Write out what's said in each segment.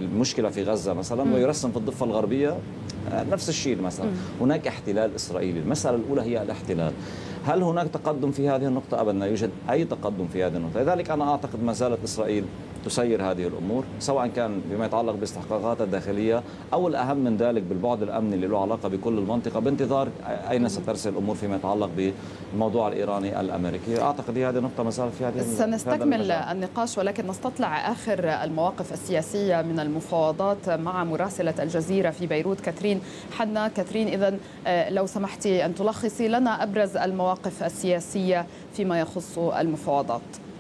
المشكلة في غزة مثلا ويرسم في الضفة الغربية نفس الشيء مثلا. هناك احتلال إسرائيلي. المسألة الأولى هي الاحتلال. هل هناك تقدم في هذه النقطة؟ أبدا، لا يوجد أي تقدم في هذه النقطة. لذلك أنا أعتقد ما زالت إسرائيل تسير هذه الأمور، سواء كان بما يتعلق باستحقاقاتها الداخلية أو الأهم من ذلك بالبعد الأمني اللي له علاقة بكل المنطقة، بانتظار أين سترسل الأمور فيما يتعلق بالموضوع الإيراني الأمريكي. أعتقد هذه نقطة ما زالت في هذه. سنستكمل النقاش، ولكن نستطلع آخر المواقف السياسية من المفاوضات مع مراسلة الجزيرة في بيروت كاترين حنا. كاترين، إذن لو سمحتي أن تلخصي لنا أبرز المواقف السياسية فيما يخص المفاوضات.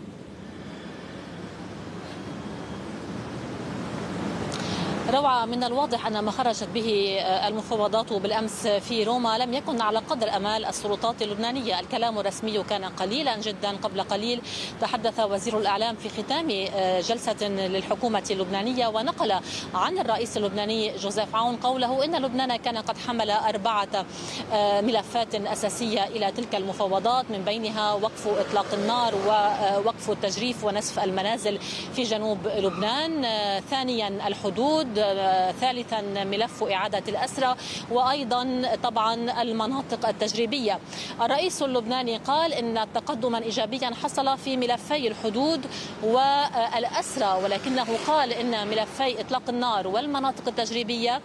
روعة، من الواضح أن ما خرجت به المفاوضات بالأمس في روما لم يكن على قدر أمال السلطات اللبنانية. الكلام الرسمي كان قليلا جدا. قبل قليل تحدث وزير الإعلام في ختام جلسة للحكومة اللبنانية ونقل عن الرئيس اللبناني جوزيف عون قوله إن لبنان كان قد حمل 4 ملفات أساسية إلى تلك المفاوضات، من بينها وقف إطلاق النار ووقف التجريف ونسف المنازل في جنوب لبنان، ثانيا الحدود، ثالثا ملف إعادة الأسرى، وأيضا طبعا المناطق التجريبية. الرئيس اللبناني قال إن تقدما إيجابيا حصل في ملفي الحدود والأسرى، ولكنه قال إن ملفي إطلاق النار والمناطق التجريبية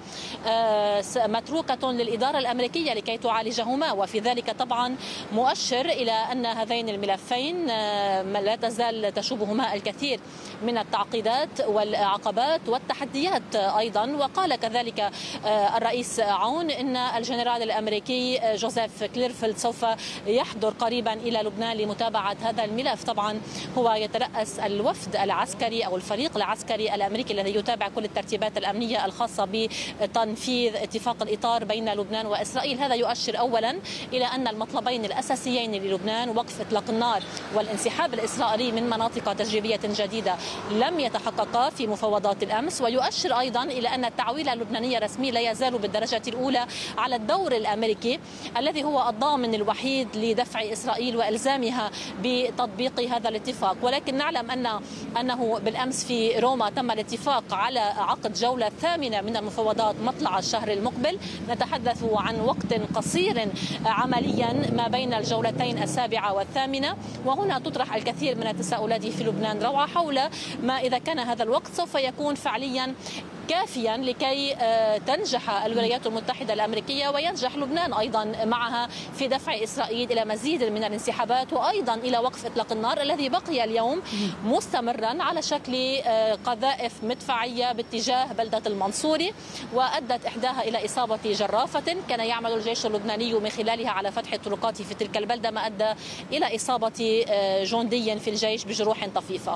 متروكة للإدارة الأمريكية لكي تعالجهما، وفي ذلك طبعا مؤشر إلى أن هذين الملفين لا تزال تشوبهما الكثير من التعقيدات والعقبات والتحديات أيضا. وقال كذلك الرئيس عون إن الجنرال الأمريكي جوزيف كليرفيلد سوف يحضر قريبا إلى لبنان لمتابعة هذا الملف. طبعا هو يترأس الوفد العسكري أو الفريق العسكري الأمريكي الذي يتابع كل الترتيبات الأمنية الخاصة بتنفيذ اتفاق الإطار بين لبنان وإسرائيل. هذا يؤشر أولا إلى أن المطلبين الأساسيين للبنان، وقف إطلاق النار والانسحاب الإسرائيلي من مناطق تجريبية جديدة، لم يتحققا في مفاوضات الأمس. ويؤشر أيضا إلى أن التعويل اللبناني الرسمي لا يزال بالدرجة الأولى على الدور الأمريكي الذي هو الضامن الوحيد لدفع إسرائيل وإلزامها بتطبيق هذا الاتفاق. ولكن نعلم أنه بالأمس في روما تم الاتفاق على عقد جولة 8 من المفاوضات مطلع الشهر المقبل. نتحدث عن وقت قصير عمليا ما بين الجولتين 7 و8، وهنا تطرح الكثير من التساؤلات في لبنان روعة حول ما إذا كان هذا الوقت سوف يكون فعليا كافيا لكي تنجح الولايات المتحدة الأمريكية وينجح لبنان أيضا معها في دفع إسرائيل إلى مزيد من الانسحابات، وأيضا إلى وقف إطلاق النار الذي بقي اليوم مستمرا على شكل قذائف مدفعية باتجاه بلدة المنصوري، وأدت إحداها إلى إصابة جرافة كان يعمل الجيش اللبناني من خلالها على فتح الطرقات في تلك البلدة، ما أدى إلى إصابة جندي في الجيش بجروح طفيفة.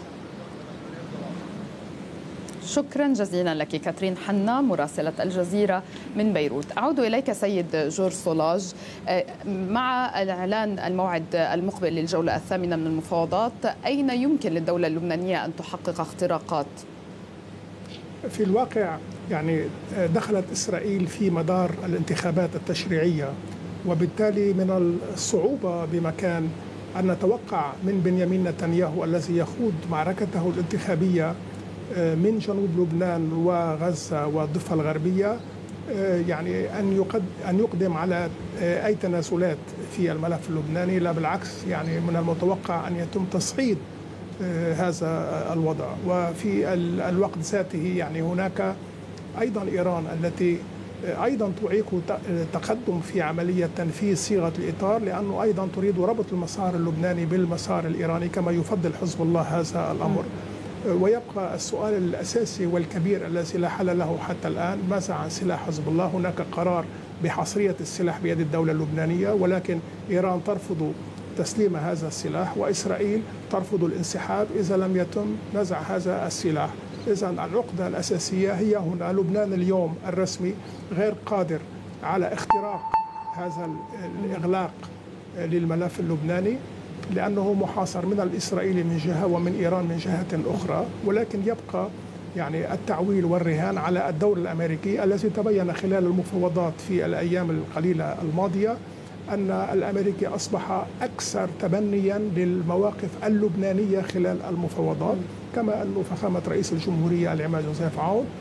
شكرا جزيلا لك كاترين حنا مراسلة الجزيرة من بيروت. أعود إليك سيد جورج سولاج. مع إعلان الموعد المقبل للجولة 8 من المفاوضات، أين يمكن للدولة اللبنانية أن تحقق اختراقات؟ في الواقع يعني دخلت إسرائيل في مدار الانتخابات التشريعية، وبالتالي من الصعوبة بمكان أن نتوقع من بنيامين نتنياهو الذي يخوض معركته الانتخابية من جنوب لبنان وغزة والضفة الغربية يعني أن يقدم على أي تنازلات في الملف اللبناني. لا بالعكس، يعني من المتوقع أن يتم تصعيد هذا الوضع. وفي الوقت ذاته يعني هناك أيضا إيران التي أيضا تعيق تقدم في عملية تنفيذ صيغة الإطار، لأنه أيضا تريد ربط المسار اللبناني بالمسار الإيراني كما يفضل حزب الله هذا الأمر. ويبقى السؤال الأساسي والكبير الذي لا حل له حتى الآن: ماذا عن سلاح حزب الله؟ هناك قرار بحصرية السلاح بيد الدولة اللبنانية، ولكن إيران ترفض تسليم هذا السلاح، وإسرائيل ترفض الانسحاب إذا لم يتم نزع هذا السلاح. إذن العقدة الأساسية هي هنا. لبنان اليوم الرسمي غير قادر على اختراق هذا الإغلاق للملف اللبناني، لأنه محاصر من الإسرائيلي من جهة ومن إيران من جهة أخرى. ولكن يبقى يعني التعويل والرهان على الدور الأمريكي الذي تبين خلال المفاوضات في الأيام القليلة الماضية أن الأمريكي أصبح أكثر تبنيا للمواقف اللبنانية خلال المفاوضات، كما أن فخامة رئيس الجمهورية العماد جوزيف عون